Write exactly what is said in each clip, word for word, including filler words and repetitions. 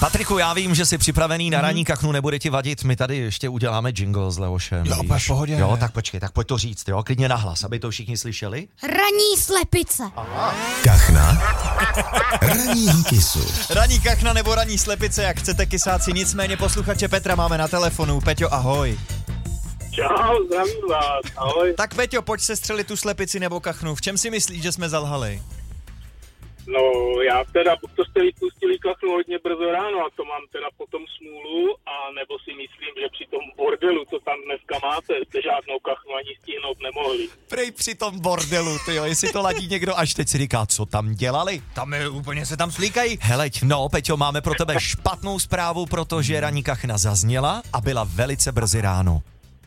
Patriku, já vím, že jsi připravený na ranní kachnu, nebude ti vadit, my tady ještě uděláme jingle s Leošem. Jo, v pohodě. Jo, tak počkej, tak pojď to říct, jo, klidně nahlas, aby to všichni slyšeli. Ranní slepice. Aha. Kachna. Ranní kysu. Ranní kachna nebo ranní slepice, jak chcete, kysáci, nicméně posluchače Petra máme na telefonu. Peťo, ahoj. Čau, zdravím vás, ahoj. Tak Peťo, pojď se střelit tu slepici nebo kachnu. V čem si myslíš, že jsme zalhali? No, já teda, to jste vypustili kachnu hodně brzo ráno a to mám teda potom smůlu, a nebo si myslím, že při tom bordelu, co tam dneska máte, jste žádnou kachnu ani stihnout nemohli. Prej při tom bordelu, tyjo, jestli to ladí někdo, až teď si říká, co tam dělali. Tam je, úplně se tam slíkají. Heleď, no, Peťo, máme pro tebe špatnou zprávu, protože ranní kachna zazněla a byla velice brzy ráno.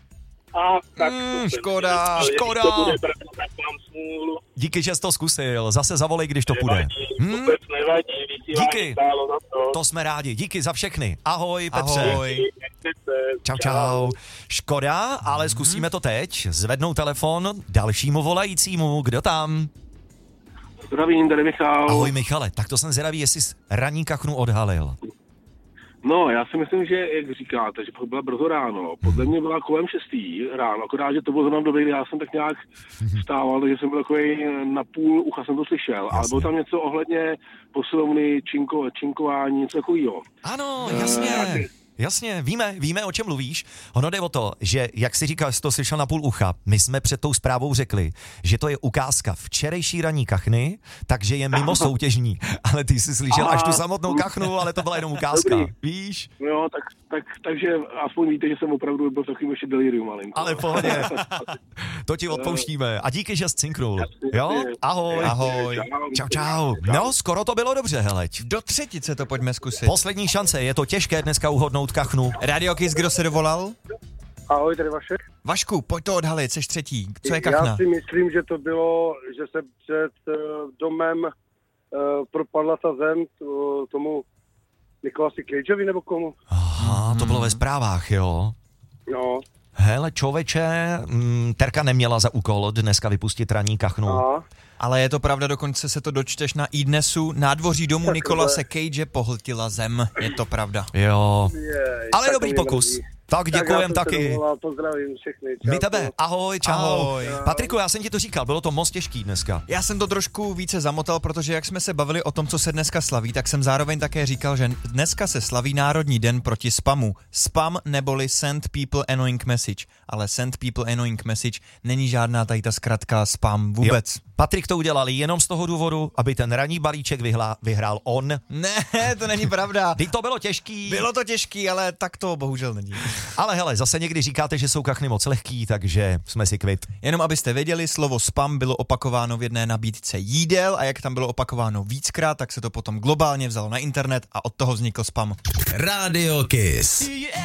A tak Mm, to škoda, ale škoda. To bude brzo, tak mám smůlu. Díky, že jsi to zkusil, zase zavolej, když to půjde. Nevadí, Hmm? vůbec nevadí, vysílání Díky. stálo za to. To jsme rádi, díky za všechny. Ahoj, Petře. Ahoj. Čau, čau. Škoda, ale zkusíme to teď. Zvednou telefon dalšímu volajícímu. Kdo tam? Zdravím, tady Michal. Ahoj, Michale. Tak to jsem zvědavý, jestli jsi ranní kachnu odhalil. No, já si myslím, že, jak říkáte, že byla brzo ráno. Podle mě byla kolem šestý ráno, akorát, že to bylo zrovna v době, kdy já jsem tak nějak vstával, takže jsem byl takový na půl ucha, jsem to slyšel. Ale bylo tam něco ohledně posilovny, činko, činkování, něco takového. Ano, jasně. Jasně, víme, víme, o čem mluvíš. Ono jde o to, že, jak si říkal, jsi to slyšel na půl ucha, my jsme před tou zprávou řekli, že to je ukázka včerejší ranní kachny, takže je mimo soutěžní. Ale ty jsi slyšel až tu samotnou kachnu, ale to byla jenom ukázka. Dobrý. Víš? No, tak, tak, takže aspoň víte, že jsem opravdu byl v takovým ještě delirium malinko. Ale v pohodě. To ti odpouštíme. A díky, že jsi cinknul. Jo? Ahoj. Ahoj. Čau, čau. No, skoro to bylo dobře, heleď. Do třetice to pojďme zkusit. Poslední šance, je to těžké dneska uhodnout kachnu. Radio Kiss, kdo se dovolal? Ahoj, tady Vašek. Vašku, pojď to odhalit, seš třetí. Co je kachna? Já si myslím, že to bylo, že se před uh, domem uh, propadla ta zem uh, tomu Nikolasi Cageovi nebo komu. Aha, to bylo ve zprávách, jo. No. Hele, čověče, mm, Terka neměla za úkol dneska vypustit ranní kachnu. Aha. Ale je to pravda, dokonce se to dočteš na iDnesu. Nádvoří domu Tak Nikolase Cage pohltila zem. Je to pravda. Jo. Jej, Ale tak dobrý to mě pokus. mrzí. Tak děkujem tak já jsem taky. se dovolal, pozdravím všechny. My tebe. Ahoj, čau. Ahoj. Patriku, já jsem ti to říkal, bylo to moc těžký dneska. Já jsem to trošku více zamotal, protože jak jsme se bavili o tom, co se dneska slaví, tak jsem zároveň také říkal, že dneska se slaví Národní den proti spamu. Spam neboli Send People Annoying Message. Ale Send People Annoying Message není žádná tady ta zkratka spam vůbec. Jo. Patrik to udělal jenom z toho důvodu, aby ten ranní balíček vyhlá, vyhrál on. Ne, to není pravda. Vždyť to bylo těžký. Bylo to těžký, ale tak to bohužel není. Ale hele, zase někdy říkáte, že jsou kachny moc lehký, takže jsme si kvit. Jenom abyste věděli, slovo spam bylo opakováno v jedné nabídce jídel a jak tam bylo opakováno víckrát, tak se to potom globálně vzalo na internet a od toho vznikl spam. Radio Kiss.